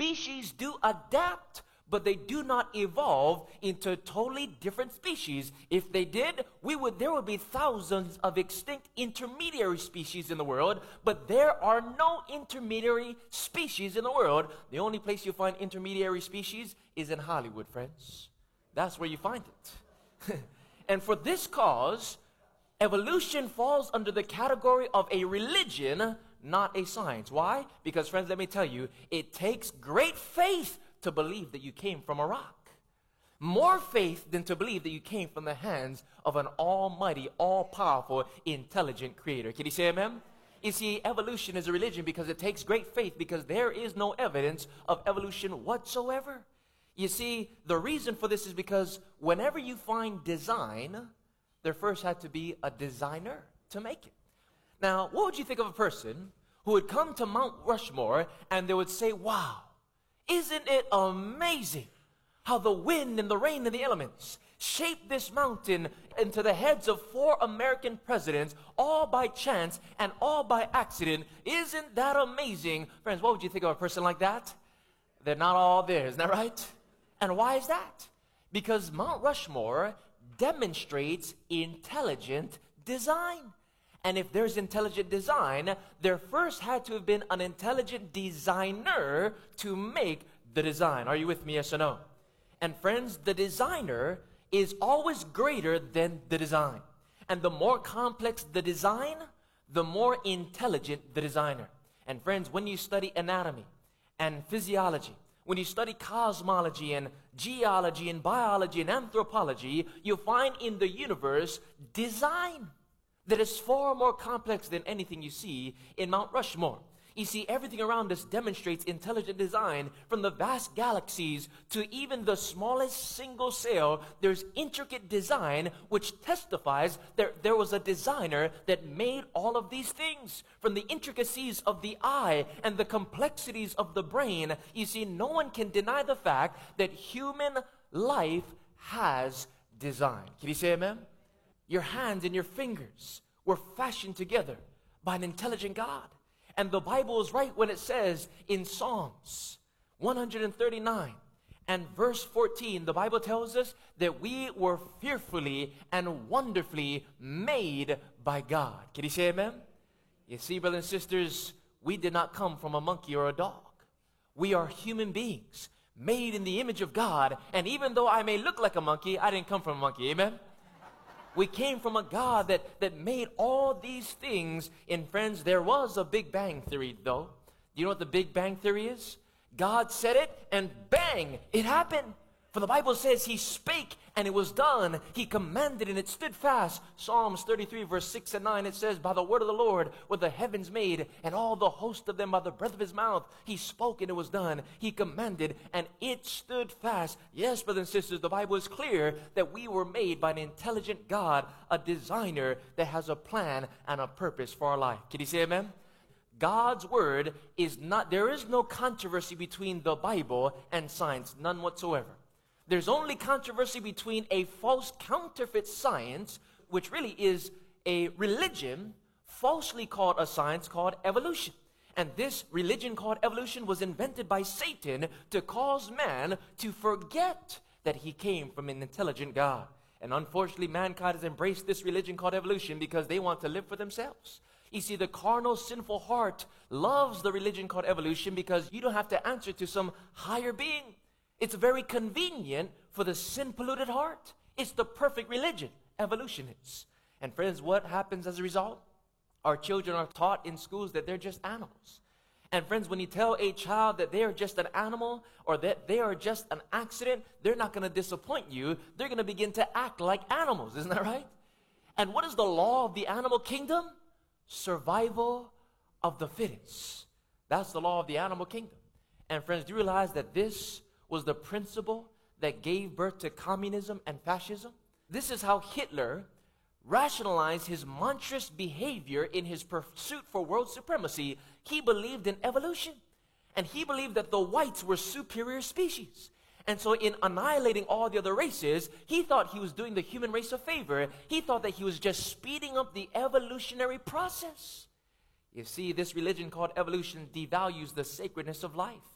species do adapt, but they do not evolve into totally different species. If they did, there would be thousands of extinct intermediary species in the world, but there are no intermediary species in the world. The only place you find intermediary species is in Hollywood, friends. That's where you find it. And for this cause, evolution falls under the category of a religion, not a science. Why? Because, friends, let me tell you, it takes great faith to believe that you came from a rock. More faith than to believe that you came from the hands of an almighty, all-powerful, intelligent creator. Can you say amen? You see, evolution is a religion because it takes great faith, because there is no evidence of evolution whatsoever. You see, the reason for this is because whenever you find design, there first had to be a designer to make it. Now, what would you think of a person who would come to Mount Rushmore and they would say, wow, isn't it amazing how the wind and the rain and the elements shaped this mountain into the heads of 4 American presidents, all by chance and all by accident? Isn't that amazing? Friends, what would you think of a person like that? They're not all there, isn't that right? And why is that? Because Mount Rushmore demonstrates intelligent design. And if there's intelligent design, there first had to have been an intelligent designer to make the design. Are you with me, yes or no? And friends, the designer is always greater than the design. And the more complex the design, the more intelligent the designer. And friends, when you study anatomy and physiology, when you study cosmology and geology and biology and anthropology, you'll find in the universe design that is far more complex than anything you see in Mount Rushmore. You see, everything around us demonstrates intelligent design, from the vast galaxies to even the smallest single cell. There's intricate design which testifies that there was a designer that made all of these things. From the intricacies of the eye and the complexities of the brain, you see, no one can deny the fact that human life has design. Can you say amen? Your hands and your fingers were fashioned together by an intelligent God. And the Bible is right when it says in Psalms 139 and verse 14, the Bible tells us that we were fearfully and wonderfully made by God. Can you say amen? You see, brothers and sisters, we did not come from a monkey or a dog. We are human beings made in the image of God. And even though I may look like a monkey, I didn't come from a monkey. Amen? We came from a God that made all these things. And friends, there was a Big Bang Theory, though. Do you know what the Big Bang Theory is? God said it, and bang, it happened. For the Bible says he spake, and it was done. He commanded, and it stood fast. Psalms 33, verse 6 and 9, it says, by the word of the Lord were the heavens made, and all the host of them by the breath of his mouth. He spoke, and it was done. He commanded, and it stood fast. Yes, brothers and sisters, the Bible is clear that we were made by an intelligent God, a designer that has a plan and a purpose for our life. Can you say amen? God's word is not, there is no controversy between the Bible and science, none whatsoever. There's only controversy between a false counterfeit science, which really is a religion falsely called a science called evolution. And this religion called evolution was invented by Satan to cause man to forget that he came from an intelligent God. And unfortunately, mankind has embraced this religion called evolution because they want to live for themselves. You see, the carnal, sinful heart loves the religion called evolution because you don't have to answer to some higher being. It's very convenient for the sin-polluted heart. It's the perfect religion. Evolution is. And friends, what happens as a result? Our children are taught in schools that they're just animals. And friends, when you tell a child that they are just an animal or that they are just an accident, they're not going to disappoint you. They're going to begin to act like animals. Isn't that right? And what is the law of the animal kingdom? Survival of the fittest. That's the law of the animal kingdom. And friends, do you realize that this was the principle that gave birth to communism and fascism? This is how Hitler rationalized his monstrous behavior in his pursuit for world supremacy. He believed in evolution, and he believed that the whites were superior species. And so in annihilating all the other races, he thought he was doing the human race a favor. He thought that he was just speeding up the evolutionary process. You see, this religion called evolution devalues the sacredness of life.